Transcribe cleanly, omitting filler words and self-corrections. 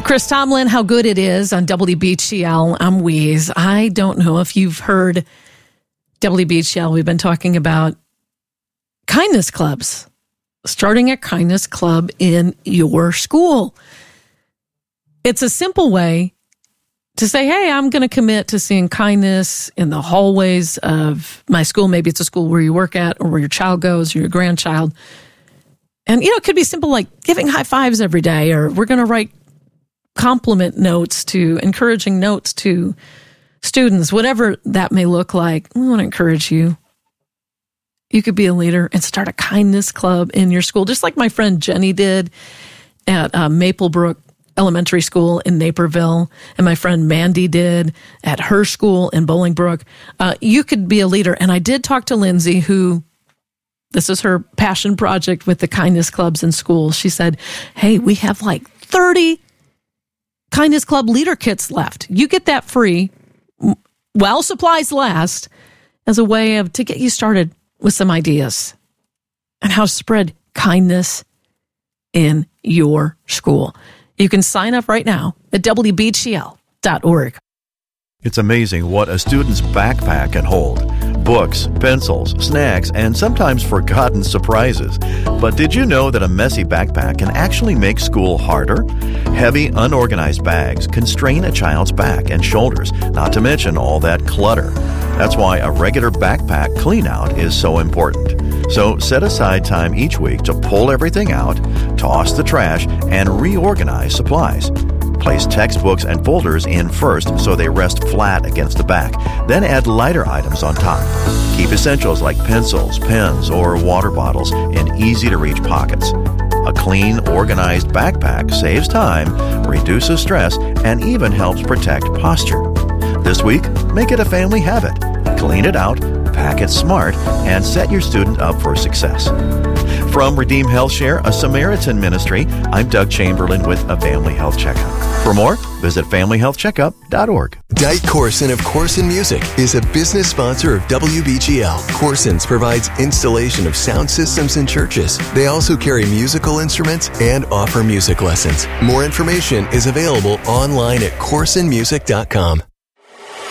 Chris Tomlin, How Good It Is on WBGL. I'm Weeze. I don't know if you've heard WBGL. We've been talking about kindness clubs, starting a kindness club in your school. It's a simple way to say, hey, I'm going to commit to seeing kindness in the hallways of my school. Maybe it's a school where you work at or where your child goes or your grandchild. And, it could be simple like giving high fives every day, or we're going to write compliment notes to encouraging notes to students, whatever that may look like. We want to encourage you. You could be a leader and start a kindness club in your school, just like my friend Jenny did at Maplebrook Elementary School in Naperville, and my friend Mandy did at her school in Bolingbrook. You could be a leader. And I did talk to Lindsay, who this is her passion project with the kindness clubs in schools. She said, hey, we have like 30 Kindness Club leader kits left. You get that free while supplies last as a way to get you started with some ideas on how to spread kindness in your school. You can sign up right now at WBGL.org. It's amazing what a student's backpack can hold. Books, pencils, snacks, and sometimes forgotten surprises. But did you know that a messy backpack can actually make school harder? Heavy, unorganized bags can strain a child's back and shoulders, not to mention all that clutter. That's why a regular backpack clean-out is so important. So set aside time each week to pull everything out, toss the trash, and reorganize supplies. Place textbooks and folders in first so they rest flat against the back. Then add lighter items on top. Keep essentials like pencils, pens, or water bottles in easy-to-reach pockets. A clean, organized backpack saves time, reduces stress, and even helps protect posture. This week, make it a family habit. Clean it out, pack it smart, and set your student up for success. From Redeem Health Share, a Samaritan ministry, I'm Doug Chamberlain with a Family Health Checkup. For more, visit FamilyHealthCheckup.org. Dyke Corson of Corson Music is a business sponsor of WBGL. Corson's provides installation of sound systems in churches. They also carry musical instruments and offer music lessons. More information is available online at CorsonMusic.com.